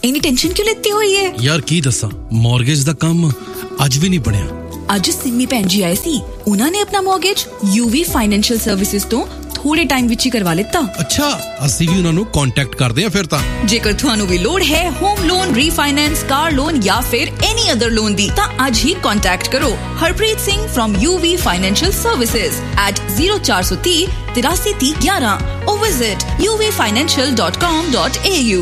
इन्नी टेंशन क्यों लेती हुई है? यार की दसा मॉर्गेज दा काम अज भी नहीं बनया। अज सिमी भैन जी आए सी, उन्होंने अपना मॉर्गेज यूवी फाइनेंशियल सर्विसेज तो थोड़े टाइम विच ही करवा लेता। अच्छा, असी भी उन्होंने कांटेक्ट करदे आ फिर तां। जेकर तुहानू भी लोड है home loan, refinance, car loan या फिर एनी अदर लोन दी तां आज ही कांटेक्ट करो Harpreet Singh from UV financial services at 0430 83 11 or visit uvfinancial.com.au।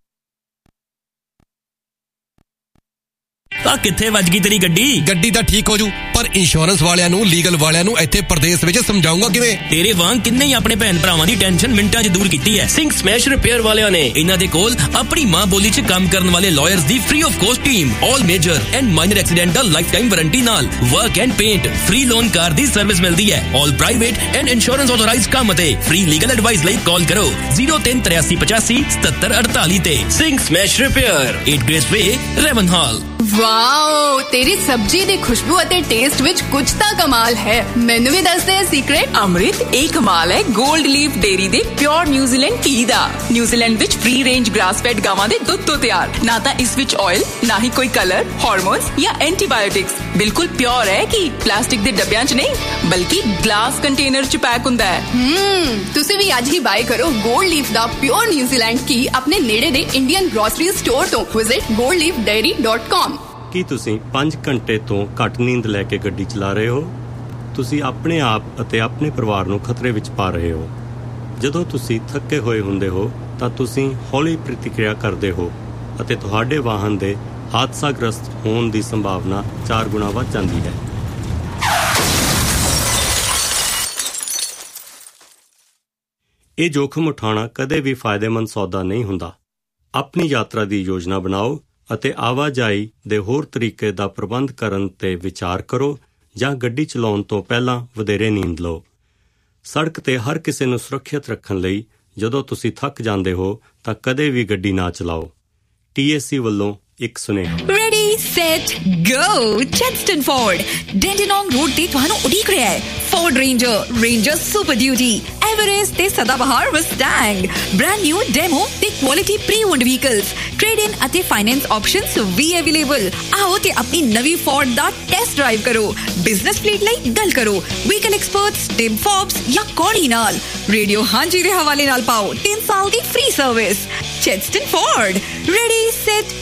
ਤਾਂ ਕਿੱਥੇ ਵੱਜ ਗਈ ਤੇਰੀ ਗੱਡੀ ਤਾਂ ਠੀਕ ਹੋ ਜੂ, ਪਰ ਇੰਸ਼ੋਰੈਂਸ ਵਾਲਿਆਂ ਨੂੰ, ਲੀਗਲ ਵਾਲਿਆਂ ਨੂੰ ਇੱਥੇ ਪ੍ਰਦੇਸ਼ ਵਿੱਚ ਸਮਝਾਉਂਗਾ ਕਿਵੇਂ? ਤੇਰੇ ਵਾਂਗ ਕਿੰਨੇ ਹੀ ਆਪਣੇ ਭੈਣ ਭਰਾਵਾਂ ਦੀ ਟੈਨਸ਼ਨ ਮਿੰਟਾਂ 'ਚ ਦੂਰ ਕੀਤੀ ਹੈ ਸਿੰਘ ਸਮੈਸ਼ ਰਿਪੇਅਰ ਵਾਲਿਆਂ ਨੇ। ਇਹਨਾਂ ਦੇ ਕੋਲ ਆਪਣੀ ਮਾਂ ਬੋਲੀ 'ਚ ਕੰਮ ਕਰਨ ਵਾਲੇ lawyers the free of cost team, all major and minor accidental life time warranty ਨਾਲ work and paint, free loan car the service ਮਿਲਦੀ ਹੈ, ਆਲ ਪ੍ਰਾਈਵੇਟ ਐਂਡ ਇੰਸ਼ੋਰੈਂਸ ਆਥੋਰਾਈਜ਼ਡ ਕੰਮ ਅਤੇ ਫ੍ਰੀ ਲੀਗਲ ਐਡਵਾਈਸ ਲਈ ਕਾਲ ਕਰੋ 038385 7748 ਤੇ। ਸਿੰਘ ਸਮੈਸ਼ ਰਿਪੇਅਰ, 8 ਗ੍ਰੇਸ ਵੇ, ਰੈਵਨਹਾਲ। Wow, ਤੇਰੀ ਸਬਜ਼ੀ ਦੀ ਖੁਸ਼ਬੂ ਅਤੇ ਟੇਸਟ ਵਿੱਚ ਕੁਝ ਤਾਂ ਕਮਾਲ ਹੈ। ਮੈਨੂੰ ਵੀ ਦੱਸ ਦੇ ਸੀਕ੍ਰੇਟ। ਅੰਮ੍ਰਿਤ, ਇਹ ਕਮਾਲ ਹੈ ਗੋਲਡ ਲੀਫ ਡੇਰੀ ਦੇ ਪਿਓਰ ਨਿਊਜ਼ੀਲੈਂਡ ਘੀ ਦਾ। ਨਿਊਜ਼ੀਲੈਂਡ ਵਿੱਚ ਫ੍ਰੀ ਰੇਂਜ ਗ੍ਰਾਸ ਫੈਡ ਗਾਵਾਂ ਦੇ ਦੁੱਧ ਤੋਂ ਤਿਆਰ। ਨਾ ਤਾਂ ਇਸ ਵਿੱਚ ਆਇਲ, ਨਾ ਹੀ ਕੋਈ ਕਲਰ, ਹਾਰਮੋਨਸ ਜਾਂ ਐਂਟੀਬਾਇਓਟਿਕਸ। ਬਿਲਕੁਲ ਪਿਓਰ ਹੈ ਕਿ ਪਲਾਸਟਿਕ ਦੇ ਡੱਬਿਆਂ 'ਚ ਨਹੀਂ ਬਲਕਿ ਗਲਾਸ ਕੰਟੇਨਰ 'ਚ ਪੈਕ ਹੁੰਦਾ ਹੈ। ਤੁਸੀਂ ਵੀ ਅੱਜ ਹੀ ਬਾਏ ਕਰੋ ਗੋਲਡ ਲੀਫ ਦਾ ਪਿਓਰ ਨਿਊਜ਼ੀਲੈਂਡ ਘੀ ਆਪਣੇ ਨੇੜੇ ਦੇ ਇੰਡੀਅਨ ਗ੍ਰੋਸਰੀ ਸਟੋਰ ਤੋਂ। Visit goldleafdairy.com। ਕੀ ਤੁਸੀਂ 5 ਘੰਟੇ ਤੋਂ ਘੱਟ ਨੀਂਦ ਲੈ ਕੇ ਗੱਡੀ ਚਲਾ ਰਹੇ ਹੋ? ਤੁਸੀਂ ਆਪਣੇ ਆਪ ਅਤੇ ਆਪਣੇ ਪਰਿਵਾਰ ਨੂੰ ਖਤਰੇ ਵਿੱਚ ਪਾ ਰਹੇ ਹੋ। ਜਦੋਂ ਤੁਸੀਂ ਥੱਕੇ ਹੋਏ ਹੁੰਦੇ ਹੋ ਤਾਂ ਤੁਸੀਂ ਹੌਲੀ ਪ੍ਰਤੀਕਿਰਿਆ ਕਰਦੇ ਹੋ ਅਤੇ ਤੁਹਾਡੇ ਵਾਹਨ ਦੇ ਹਾਦਸਾਗ੍ਰਸਤ ਹੋਣ ਦੀ ਸੰਭਾਵਨਾ 4 ਗੁਣਾ ਵੱਧ ਜਾਂਦੀ ਹੈ। ਇਹ ਜੋਖਮ ਉਠਾਉਣਾ ਕਦੇ ਵੀ ਫਾਇਦੇਮੰਦ ਸੌਦਾ ਨਹੀਂ ਹੁੰਦਾ। ਆਪਣੀ ਯਾਤਰਾ ਦੀ ਯੋਜਨਾ ਬਣਾਓ ਅਤੇ ਆਵਾਜਾਈ ਦੇ ਹੋਰ ਤਰੀਕੇ ਦਾ ਪ੍ਰਬੰਧ ਕਰਨ 'ਤੇ ਵਿਚਾਰ ਕਰੋ ਜਾਂ ਗੱਡੀ ਚਲਾਉਣ ਤੋਂ ਪਹਿਲਾਂ ਵਧੇਰੇ ਨੀਂਦ ਲਓ। ਸੜਕ 'ਤੇ ਹਰ ਕਿਸੇ ਨੂੰ ਸੁਰੱਖਿਅਤ ਰੱਖਣ ਲਈ ਜਦੋਂ ਤੁਸੀਂ ਥੱਕ ਜਾਂਦੇ ਹੋ ਤਾਂ ਕਦੇ ਵੀ ਗੱਡੀ ਨਾ ਚਲਾਓ। TSC ਵੱਲੋਂ ਇੱਕ ਸੁਨੇਹਾ। Ready, set, go! Chadstone Ford, Dandenong Road ਤੇ ਤੁਹਾਨੂੰ ਉਡੀਕ ਰਿਹਾ ਹੈ। Ford Ranger, Ranger Super Duty, Everest ਤੇ ਸਦਾਬਹਾਰ Mustang, brand new demo ਤੇ quality pre-owned vehicles, trade-in ਅਤੇ finance options ਵੀ available। ਆਓ ਤੇ ਆਪਣੀ ਨਵੀਂ Ford ਦਾ ਟੈਸਟ ਡਰਾਈਵ ਕਰੋ। ਬਿਜ਼ਨਸ ਫਲੀਟ ਲਈ ਗੱਲ ਕਰੋ ਵਹੀਕਲ ਐਕਸਪਰਟਸ ਟਿਮ ਫੋਬਸ ਜਾਂ ਕੋਡੀ ਨਾਲ। ਰੇਡੀਓ ਹਾਂਜੀ ਦੇ ਹਵਾਲੇ ਨਾਲ ਪਾਓ 3 ਸਾਲ ਦੀ free service. Chadstone Ford, ready, set,